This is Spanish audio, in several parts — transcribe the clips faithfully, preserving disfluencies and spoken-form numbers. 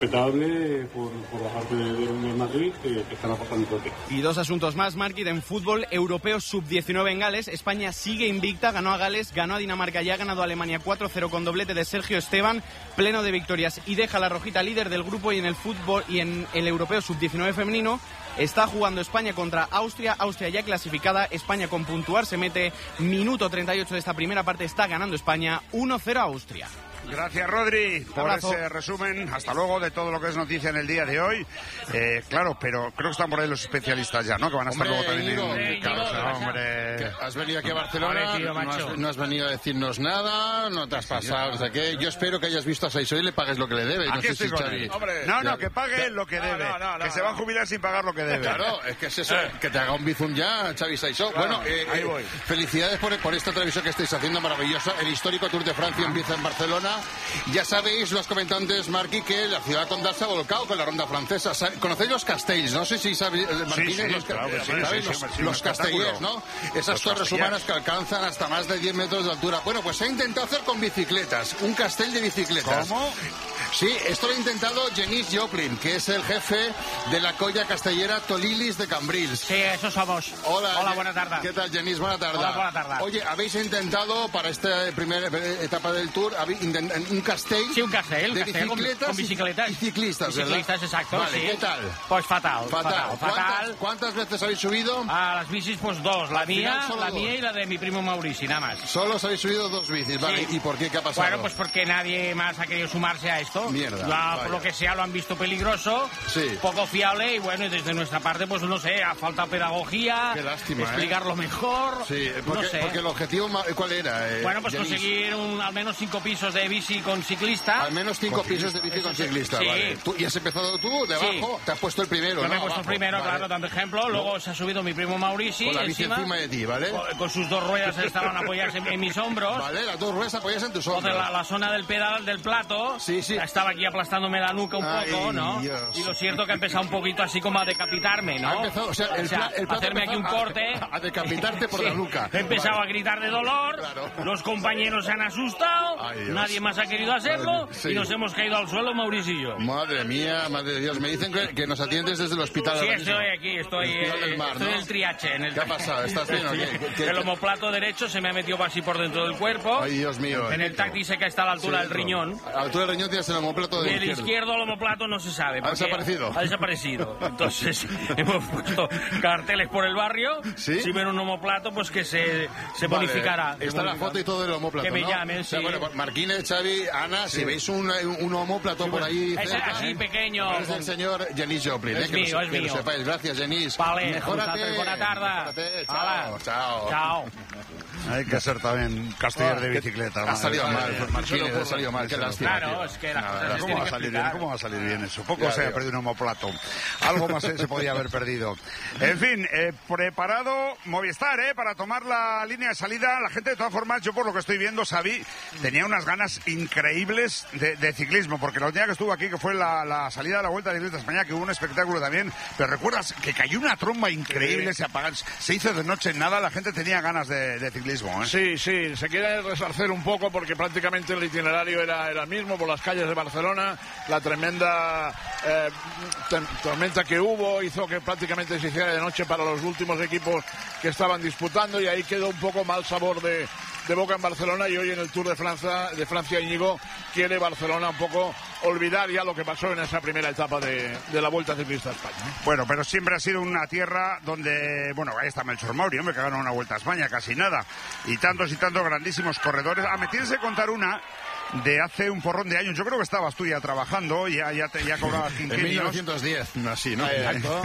Respetable por, por la parte de Madrid, que, que están apostando fuerte. Y dos asuntos más, Marquid, en fútbol europeo sub diecinueve en Gales. España sigue invicta, ganó a Gales, ganó a Dinamarca y ha ganado a Alemania cuatro cero con doblete de Sergio Esteban, pleno de victorias y deja a la rojita líder del grupo. Y en el fútbol y en el europeo sub diecinueve femenino está jugando España contra Austria, Austria ya clasificada, España con puntuar, se mete minuto treinta y ocho de esta primera parte, está ganando España uno cero a Austria. Gracias, Rodri, por Abrazo. ese resumen. Hasta luego de todo lo que es noticia en el día de hoy. Eh, claro, pero creo que están por ahí los especialistas ya, ¿no? Que van a estar Hombre, luego también Íñigo, en... Íñigo, Claro, ¿qué pasa? hombre... Que has venido aquí a Barcelona, Vale, tío, no, macho. has, no has venido a decirnos nada, no te has pasado, o sea que yo espero que hayas visto a Saiso y le pagues lo que le debe. Aquí No sé estoy si con Xavi... él. No, no, que pague lo que No, debe. no, no, no, que se no. va a jubilar sin pagar lo que debe. Claro, es que es eso, que te haga un bizum ya, Xavi Saiso. Claro, bueno, eh, ahí eh, voy. felicidades por, por esta televisión que estáis haciendo maravillosa. El histórico Tour de Francia empieza en Barcelona. Ya sabéis, los comentantes, Marqui, que la ciudad condal se ha volcado con la ronda francesa. ¿Conocéis los castells? No sé si sabéis, Martínez, Sí, sí, los, claro que sí, ¿sabéis? sí, los, sí, sí, los un castellers, espectáculo. ¿no? Esas Los torres castellers. humanas que alcanzan hasta más de diez metros de altura. Bueno, pues se ha intentado hacer con bicicletas, un castell de bicicletas. ¿Cómo? Sí, esto lo ha intentado Genís Joplin, que es el jefe de la colla castellera Tolilis de Cambrils. Sí, eso somos. Hola, Hola, Ge- buena tarde. ¿Qué tal, Genís? Buena tarde. Hola, buena tarde. Oye, habéis intentado para esta primera etapa del Tour habéis intent- un castell Sí, un castell, un de castell con- bicicletas, con bicicletas. y ciclistas, ¿verdad? Ciclistas, exacto, Vale, sí. ¿qué tal? Pues fatal, Fatal. fatal, ¿Cuántas, fatal. cuántas veces habéis subido? A las bicis, pues dos. La Al final mía, solo la dos. mía y la de mi primo Maurici, nada más. Solo os habéis subido dos bicis, vale. Sí. ¿Y por qué? ¿Qué ha pasado? Bueno, pues porque nadie más ha querido sumarse a esto. Mierda, Ya, vaya. por lo que sea, lo han visto peligroso, Sí. poco fiable y bueno, y desde nuestra parte, pues no sé, ha faltado pedagogía, Qué lástima, ¿eh? explicarlo mejor, Sí, porque, no sé. porque el objetivo, ma- ¿cuál era? eh, Bueno, pues Genís? conseguir un, al menos cinco pisos de bici con ciclista. Al menos cinco pisos de bici con sí. ciclista, Sí. vale. ¿Tú, ¿Y has empezado tú, de Sí. abajo? Te has puesto el primero, Yo me he ¿no? puesto Abajo, primero, vale. claro, dando ejemplo. Luego se ha subido mi primo Maurici. Con la bici encima de ti, ¿vale? Con, con sus dos ruedas estaban apoyadas en, en mis hombros. Vale, las dos ruedas apoyas en tus Entonces hombros. la, la zona del pedal del plato Sí, sí. estaba aquí aplastándome la nuca un Ay, poco, ¿no? Dios. Y lo cierto que ha empezado un poquito así como a decapitarme, ¿no? Ha empezado, o sea, el, pla- el plato hacerme aquí un empezó a- corte. A, decapitarte por Sí. la nuca. He empezado Vale. a gritar de dolor, Claro. los compañeros se han asustado, Ay, Dios. nadie más ha querido hacerlo Madre- sí. y nos hemos caído al suelo, Mauricio y yo. Madre mía, madre de Dios. Me dicen que, que nos atiendes desde el hospital. Sí, ahora mismo. estoy aquí, estoy, El Hospital eh, del Mar, estoy ¿no? en el triache. En el... ¿Qué ha pasado? ¿Estás bien o qué? Sí. ¿Qué- qué- El omoplato derecho se me ha metido así por dentro del cuerpo. Ay, Dios mío. En el táctice que está a la altura Sí, del riñón. A la altura del riñón tienes el homoplato Y de el izquierdo, el omoplato, no se sabe. porque desaparecido? Ha desaparecido. Entonces, hemos puesto carteles por el barrio. ¿Sí? Si ven un omoplato, pues que se, se Vale, bonificará. Está la foto y todo del homóplato, Que me ¿no? llamen, O sea, sí. bueno, pues Marquínez, Xavi, Ana, si veis un, un homóplato por ahí Ese cerca... así, pequeño. Es el señor Genís Joplin. Es eh, que mío, lo, es que lo mío. sepáis. Gracias, Genís. Vale, Mejórate. buena tarde. Mejórate. Chao, Hala. chao. Chao. Hay que ser también casteller de Que- bicicleta. Ha madre salido mía. mal, Marquínez, ha salido mal. Qué lástima, Claro, tío. es que las Nada, cosas se ¿Cómo tienen va a que salir bien? explicar. ¿Cómo va a salir bien eso? Poco Ya se ha veo. perdido un homoplato. Algo más se, se podía haber perdido. En fin, eh, preparado Movistar, ¿eh? Para tomar la línea de salida. La gente, de todas formas, yo por lo que estoy viendo, Xavi, tenía unas ganas increíbles de, de ciclismo, porque la última que estuvo aquí, que fue la, la salida de la Vuelta de Ciclista España, que hubo un espectáculo también, pero recuerdas que cayó una tromba increíble, se apagaron, se hizo de noche en nada, la gente tenía ganas de, de ciclismo, ¿eh? Sí, sí, se quiere resarcer un poco porque prácticamente el itinerario era, era el mismo por las calles de Barcelona. La tremenda eh, tem- tormenta que hubo hizo que prácticamente se hiciera de noche para los últimos equipos que estaban disputando y ahí quedó un poco mal sabor de, de boca en Barcelona y hoy en el Tour de Francia, de Francia Íñigo quiere Barcelona un poco olvidar ya lo que pasó en esa primera etapa de, de la Vuelta Ciclista a España. Bueno, pero siempre ha sido una tierra donde, bueno, ahí está Melchor Mauri, hombre, que ganó una Vuelta a España, casi nada. Y tantos y tantos grandísimos corredores. Ah, me tienes que contar una de hace un porrón de años. Yo creo que estabas tú ya trabajando, ya, ya, te, ya cobrabas En quinquenios. mil novecientos diez, no, así, ¿no? Exacto.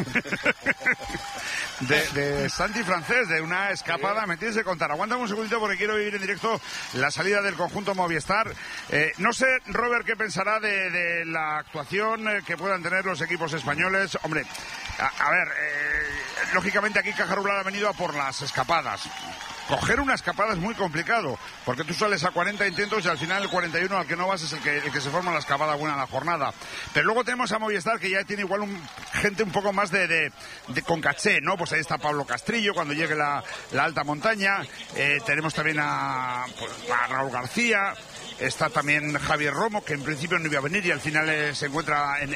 De, de Santi Francés, de una escapada. Me tienes que contar. Aguántame un segundito porque quiero vivir en directo la salida del conjunto Movistar. Eh, no sé, Robert, qué pensará de, de la actuación eh, que puedan tener los equipos españoles. Hombre, a, a ver, eh, lógicamente aquí Caja Rural ha venido a por las escapadas. Coger una escapada es muy complicado, porque tú sales a cuarenta intentos y al final el cuarenta y uno al que no vas es el que, el que se forma la escapada buena en la jornada. Pero luego tenemos a Movistar, que ya tiene igual un gente un poco más de, de, de con caché, ¿no? Pues ahí está Pablo Castrillo cuando llegue la, la alta montaña. Eh, tenemos también a, pues, a Raúl García. Está también Javier Romo, que en principio no iba a venir y al final eh, se encuentra en,